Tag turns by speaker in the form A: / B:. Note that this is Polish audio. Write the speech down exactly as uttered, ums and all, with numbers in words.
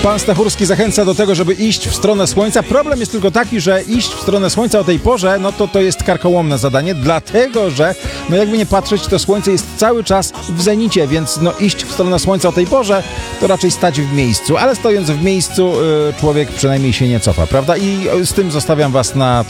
A: Pan Stachurski zachęca do tego, żeby iść w stronę słońca. Problem jest tylko taki, że iść w stronę słońca o tej porze, no to to jest karkołomne zadanie, dlatego że, no jakby nie patrzeć, to słońce jest cały czas w zenicie, więc no iść w stronę słońca o tej porze, to raczej stać w miejscu. Ale stojąc w miejscu, człowiek przynajmniej się nie cofa, prawda? I z tym zostawiam was na